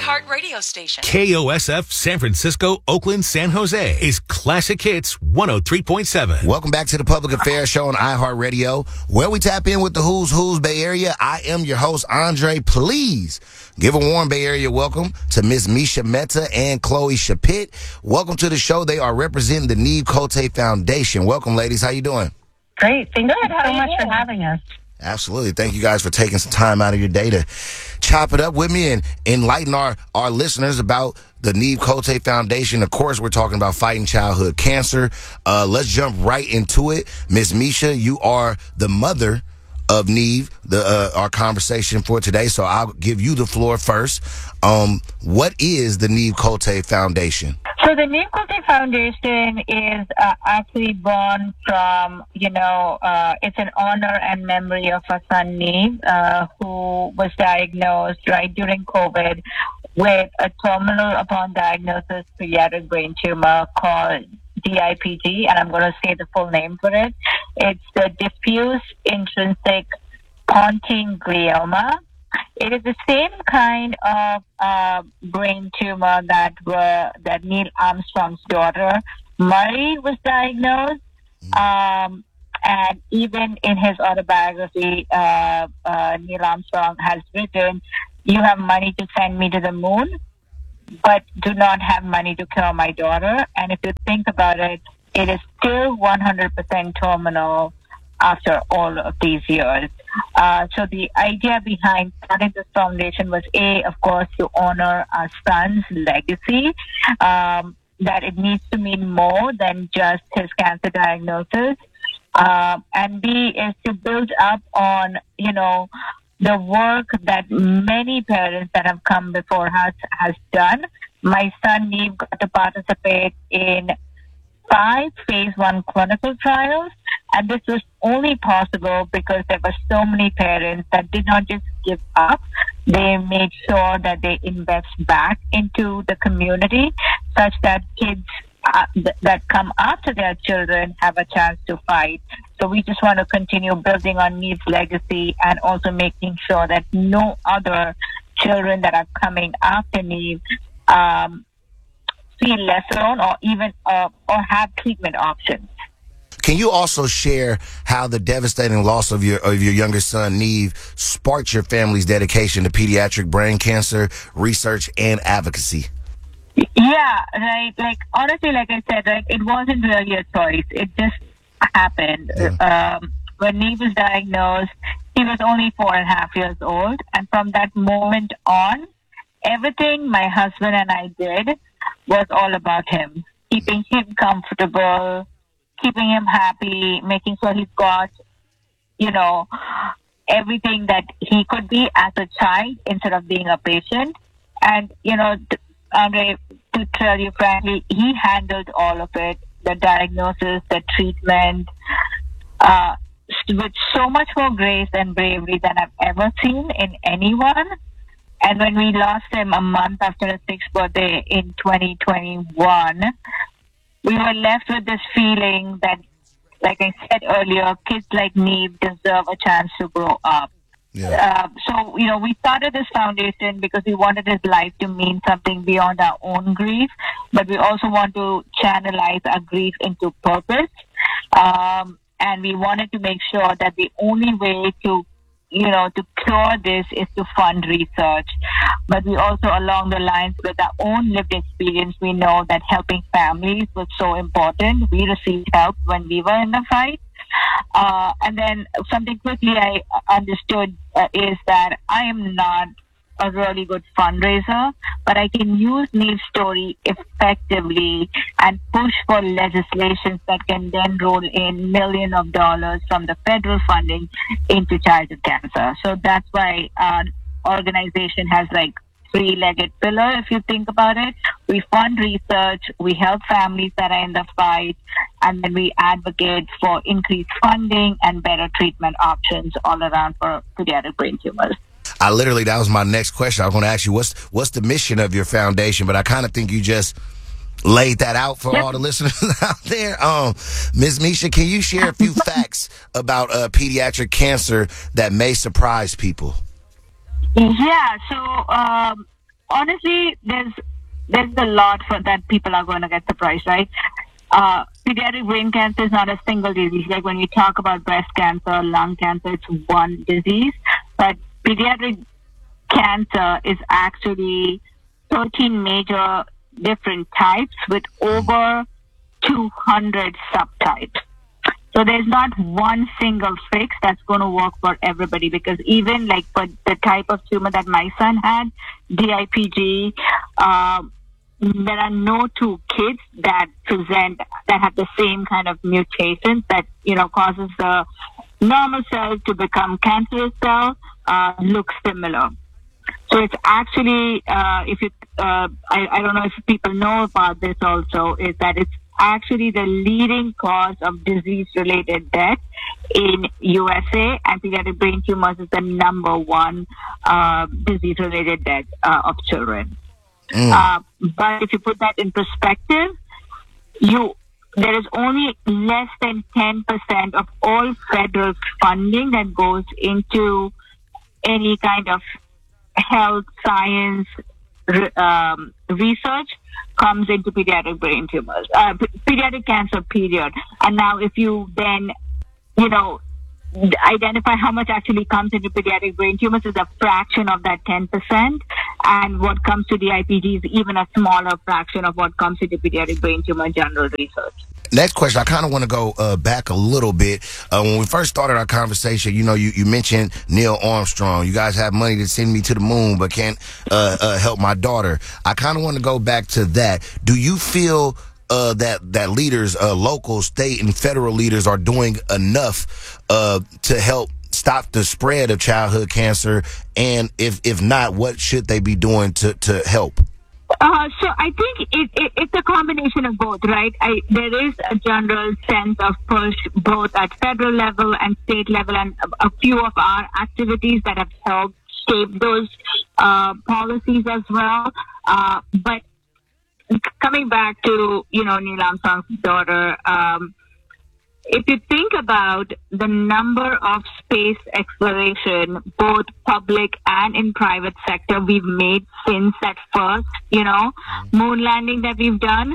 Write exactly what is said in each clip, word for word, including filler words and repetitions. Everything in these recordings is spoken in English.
iHeart radio station. K O S F San Francisco, Oakland, San Jose is Classic Hits one oh three point seven. Welcome back to the Public Affairs Show on iHeart Radio, where we tap in with the Who's Who's Bay Area. I am your host, Andre. Please give a warm Bay Area welcome to Miss Misha Mehta and Chloe Chapit. Welcome to the show. They are representing the Neve Cote Foundation. Welcome, ladies. How you doing? Great. Thank you so much for having us. Absolutely. Thank you guys for taking some time out of your day to chop it up with me and enlighten our, our listeners about the Neve Cote Foundation. Of course, we're talking about fighting childhood cancer. Uh, let's jump right into it. Miss Misha, you are the mother of Neve, the uh, our conversation for today. So I'll give you the floor first. Um, what is the Neve Cote Foundation? So the Neve Cote Foundation is uh, actually born from, you know, uh, it's an honor and memory of our son Neve, uh, who was diagnosed right during COVID with a terminal upon diagnosis pediatric brain tumor called D I P G, and I'm going to say the full name for it. It's the diffuse intrinsic pontine glioma. It is the same kind of uh, brain tumor that were, that Neil Armstrong's daughter, Murray, was diagnosed. Um, and even in his autobiography, uh, uh, Neil Armstrong has written, "You have money to send me to the moon, but do not have money to kill my daughter." And if you think about it, it is still one hundred percent terminal after all of these years. Uh, so the idea behind starting this foundation was, A, of course, to honor our son's legacy, um, that it needs to mean more than just his cancer diagnosis. Uh, and B, is to build up on, you know, the work that many parents that have come before us has done. My son, Neve, got to participate in five phase one clinical trials, and this was only possible because there were so many parents that did not just give up. They made sure that they invest back into the community such that kids uh, th- that come after their children have a chance to fight. So we just want to continue building on Neve's legacy and also making sure that no other children that are coming after Neve um, feel less alone or even uh, or have treatment options. Can you also share how the devastating loss of your of your younger son, Neve, sparked your family's dedication to pediatric brain cancer research and advocacy? Yeah, right. Like, honestly, like I said, right, it wasn't really a choice. It just happened. Yeah. Um, when Neve was diagnosed, he was only four and a half years old. And from that moment on, everything my husband and I did was all about him, keeping him comfortable, keeping him happy, making sure he's got, you know, everything that he could be as a child instead of being a patient. And, you know, Andre, to tell you frankly, he handled all of it, the diagnosis, the treatment, uh, with so much more grace and bravery than I've ever seen in anyone. And when we lost him a month after his sixth birthday in twenty twenty-one, we were left with this feeling that, like I said earlier, kids like Neve deserve a chance to grow up. Yeah. Uh, so, you know, we started this foundation because we wanted his life to mean something beyond our own grief, but we also want to channelize our grief into purpose. Um, and we wanted to make sure that the only way to, you know, to cure this is to fund research. But we also, along the lines with our own lived experience, we know that helping families was so important. We received help when we were in the fight. Uh, and then something quickly I understood uh, is that I am not a really good fundraiser, but I can use Neve's story effectively and push for legislation that can then roll in millions of dollars from the federal funding into childhood cancer. So that's why our organization has like three-legged pillar, if you think about it. We fund research, we help families that are in the fight, and then we advocate for increased funding and better treatment options all around for pediatric brain tumors. I literally, that was my next question. I was going to ask you, what's what's the mission of your foundation? But I kind of think you just laid that out for yep. all the listeners out there. Um, Miz Misha, can you share a few facts about uh, pediatric cancer that may surprise people? Yeah, so um, honestly, there's there's a lot for that people are going to get surprised, right? Uh, pediatric brain cancer is not a single disease. Like when we talk about breast cancer, lung cancer, it's one disease. But pediatric cancer is actually thirteen major different types with over two hundred subtypes. So there's not one single fix that's going to work for everybody, because even like for the type of tumor that my son had, D I P G, uh, there are no two kids that present, that have the same kind of mutations that, you know, causes the normal cells to become cancerous cells, uh, look similar. So it's actually, uh, if you, uh, I, I don't know if people know about this also, is that it's actually the leading cause of disease-related death in U S A, and pediatric brain tumors is the number one uh, disease-related death uh, of children. Mm. Uh, but if you put that in perspective, you there is only less than ten percent of all federal funding that goes into any kind of health science um, research comes into pediatric brain tumors, uh, p- pediatric cancer, period. And now if you then, you know, identify how much actually comes into pediatric brain tumors is a fraction of that ten percent. And what comes to D I P G is even a smaller fraction of what comes into pediatric brain tumor general research. Next question, I kind of want to go uh, back a little bit. Uh, when we first started our conversation, you know, you, you mentioned Neil Armstrong. You guys have money to send me to the moon, but can't uh, uh, help my daughter. I kind of want to go back to that. Do you feel uh, that that leaders, uh, local, state, and federal leaders are doing enough uh, to help stop the spread of childhood cancer? And if if not, what should they be doing to, to help? Uh, so I think it, it, it's a combination of both, right? I, there is a general sense of push both at federal level and state level, and a, a few of our activities that have helped shape those uh, policies as well. Uh, but coming back to, you know, Neil Armstrong's daughter, um, if you think about the number of space exploration, both public and in private sector, we've made since that first, you know, moon landing that we've done,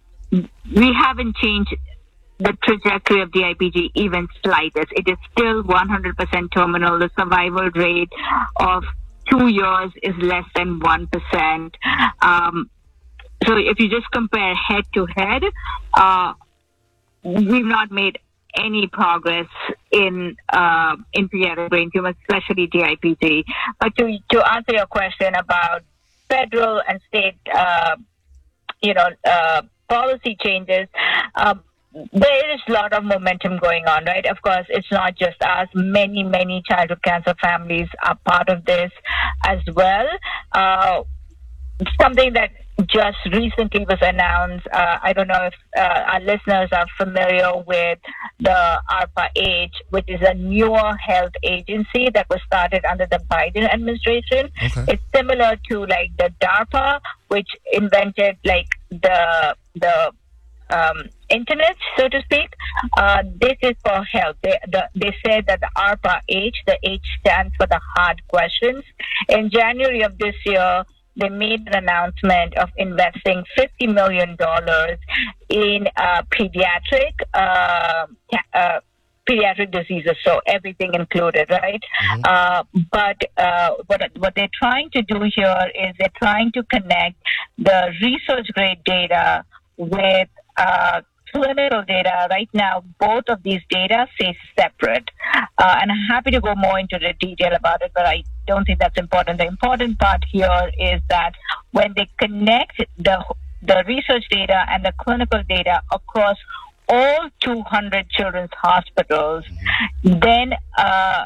we haven't changed the trajectory of D I P G even slightest. It is still one hundred percent terminal. The survival rate of two years is less than one percent. Um, so if you just compare head to head, uh, we've not made any progress in uh, in pediatric brain tumors, especially D I P G. But to to answer your question about federal and state, uh, you know, uh, policy changes, uh, there is a lot of momentum going on, right? Of course, it's not just us. Many, many childhood cancer families are part of this as well. Uh, something that just recently was announced. Uh, I don't know if uh, our listeners are familiar with the ARPA-H, which is a newer health agency that was started under the Biden administration. Okay. It's similar to like the DARPA, which invented like the the um, internet, so to speak. Uh, this is for health. They, the, they said that the ARPA-H, the H stands for the hard questions. In January of this year, they made an announcement of investing fifty million dollars in uh, pediatric uh, uh, pediatric diseases, so everything included, right? Mm-hmm. Uh, but uh, what what they're trying to do here is they're trying to connect the research grade data with uh, clinical data. Right now, both of these data say separate. Uh, and I'm happy to go more into the detail about it, but I don't think that's important. The important part here is that when they connect the the research data and the clinical data across all two hundred children's hospitals, then uh,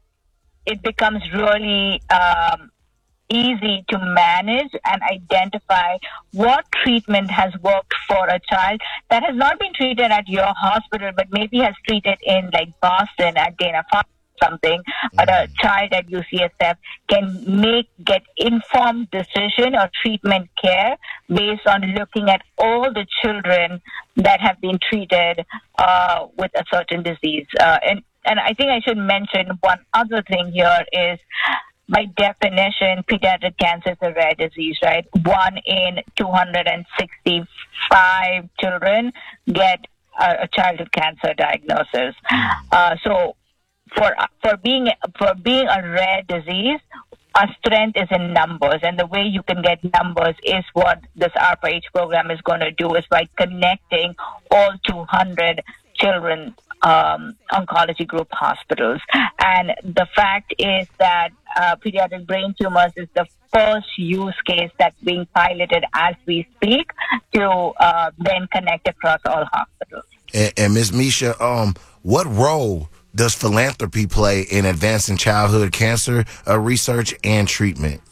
it becomes really um, easy to manage and identify what treatment has worked for a child that has not been treated at your hospital, but maybe has treated in like Boston at Dana-Farber something, but a child at U C S F can make get informed decision or treatment care based on looking at all the children that have been treated uh, with a certain disease. Uh, and, and I think I should mention one other thing here is by definition, pediatric cancer is a rare disease, right? One in two hundred sixty-five children get a, a childhood cancer diagnosis. Uh, so for for being for being a rare disease, our strength is in numbers, and the way you can get numbers is what this ARPA-H program is going to do, is by connecting all two hundred children um, oncology group hospitals. And the fact is that uh, pediatric brain tumors is the first use case that's being piloted as we speak to uh, then connect across all hospitals. And, and Miz Misha, um, what role does philanthropy play in advancing childhood cancer uh, research and treatment?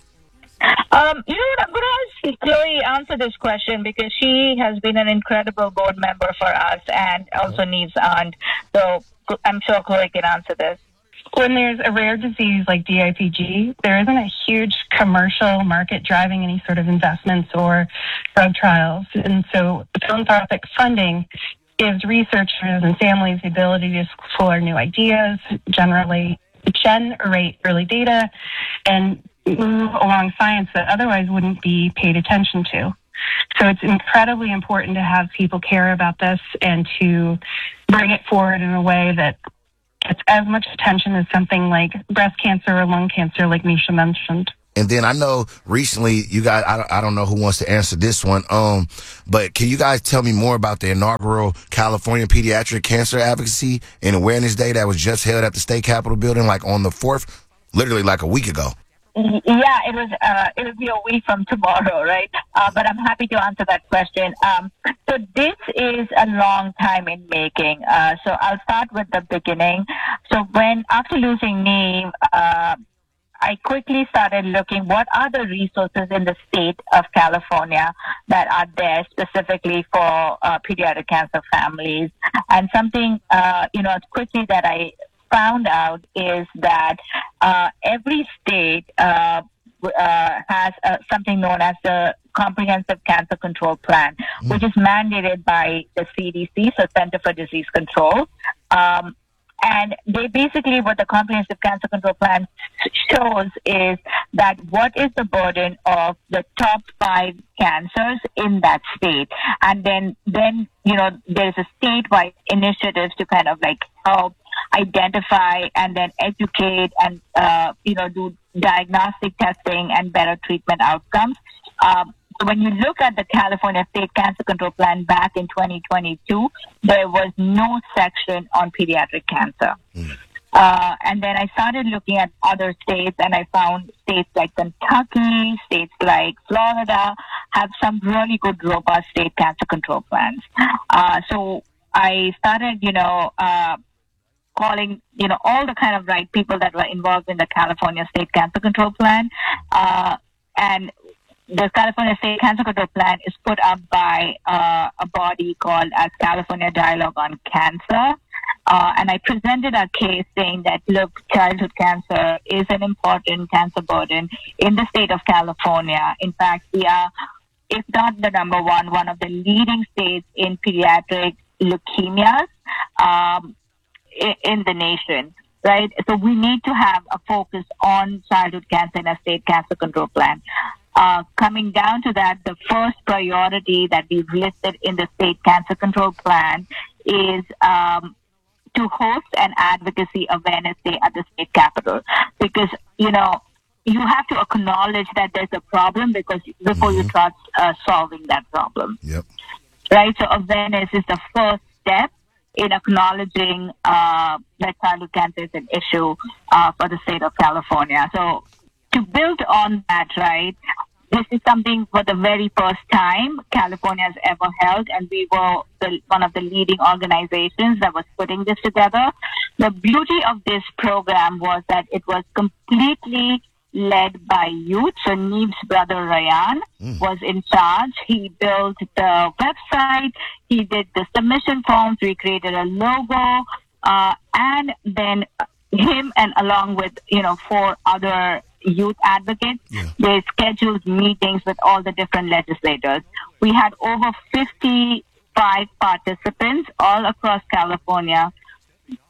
Um, you know what, I'm going to ask Chloe answer this question because she has been an incredible board member for us and also Neve's aunt. So I'm sure Chloe can answer this. When there's a rare disease like D I P G, there isn't a huge commercial market driving any sort of investments or drug trials. And so philanthropic funding gives researchers and families the ability to explore new ideas, generally generate early data, and move along science that otherwise wouldn't be paid attention to. So it's incredibly important to have people care about this and to bring it forward in a way that gets as much attention as something like breast cancer or lung cancer, like Misha mentioned. And then I know recently you guys, I don't, I don't know who wants to answer this one, um, but can you guys tell me more about the inaugural California Pediatric Cancer Advocacy and Awareness Day that was just held at the State Capitol building, like on the fourth, literally like a week ago? Yeah, it was. Uh, it will be a week from tomorrow, right? Uh, but I'm happy to answer that question. Um, so this is a long time in making. Uh, so I'll start with the beginning. So when after losing Neve, uh, I quickly started looking what are the resources in the state of California that are there specifically for uh, pediatric cancer families, and something uh, you know quickly that I found out is that uh, every state uh, uh, has uh, something known as the Comprehensive Cancer Control Plan, mm. which is mandated by the C D C, so Center for Disease Control. Um, and they basically, what the Comprehensive Cancer Control Plan shows is that what is the burden of the top five cancers in that state. And then, then you know, there's a statewide initiative to kind of like help identify and then educate and, uh, you know, do diagnostic testing and better treatment outcomes. Um, so when you look at the California State Cancer Control Plan back in twenty twenty-two, there was no section on pediatric cancer. Mm. Uh, and then I started looking at other states, and I found states like Kentucky, states like Florida have some really good, robust state cancer control plans. Uh, so I started, you know, uh, calling, you know, all the kind of right people that were involved in the California State Cancer Control Plan. Uh, and the California State Cancer Control Plan is put up by uh, a body called as California Dialogue on Cancer. Uh, and I presented a case saying that, look, childhood cancer is an important cancer burden in the state of California. In fact, we are, if not the number one, one of the leading states in pediatric leukemias um, in, in the nation, right? So we need to have a focus on childhood cancer in a state cancer control plan. Uh, coming down to that, the first priority that we've listed in the state cancer control plan is um, to host an advocacy awareness day at the state capitol, because, you know, you have to acknowledge that there's a problem because before mm-hmm. you start uh, solving that problem. Yep. Right? So awareness is the first step in acknowledging uh, that childhood cancer is an issue uh, for the state of California. So to build on that, right, this is something for the very first time California has ever held, and we were the, one of the leading organizations that was putting this together. The beauty of this program was that it was completely led by youth. So Neve's brother Ryan mm. was in charge. He built the website, he did the submission forms, we created a logo, uh, and then him and along with, you know, four other youth advocates, yeah. they scheduled meetings with all the different legislators. We had over fifty-five participants all across California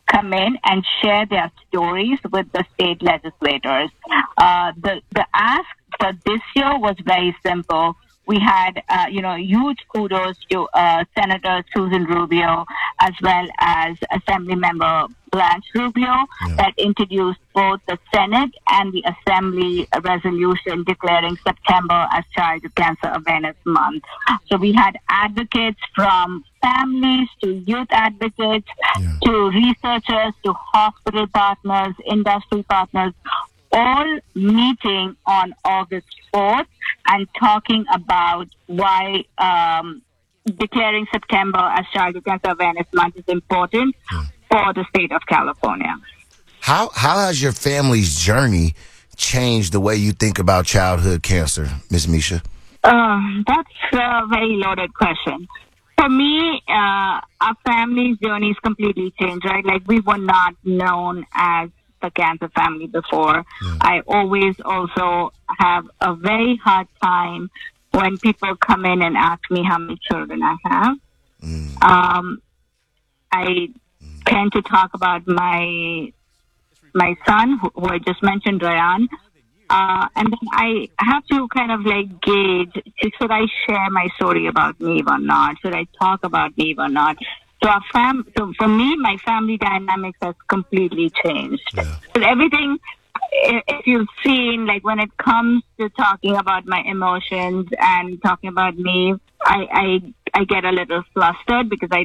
come in and share their stories with the state legislators. Uh, the, the ask for this year was very simple. We had, uh, you know, huge kudos to uh, Senator Susan Rubio as well as Assembly Member Blanche Rubio yeah. that introduced both the Senate and the Assembly resolution declaring September as Childhood Cancer Awareness Month. So we had advocates from families to youth advocates yeah. to researchers to hospital partners, industry partners, all meeting on August fourth and talking about why um, declaring September as Childhood Cancer Awareness Month is important hmm. for the state of California. How how has your family's journey changed the way you think about childhood cancer, Miz Misha? Uh, that's a very loaded question. For me, uh, our family's journey is completely changed, right? Like, we were not known as the cancer family before. Yeah. I always also have a very hard time when people come in and ask me how many children I have. Mm. Um, I mm. tend to talk about my my son, who, who I just mentioned, Ryan. Uh, and then I have to kind of like gauge, should I share my story about Neve or not? Should I talk about Neve or not? So our fam, so for me, my family dynamics has completely changed. Yeah. So everything, if you've seen, like when it comes to talking about my emotions and talking about me, I, I, I get a little flustered because I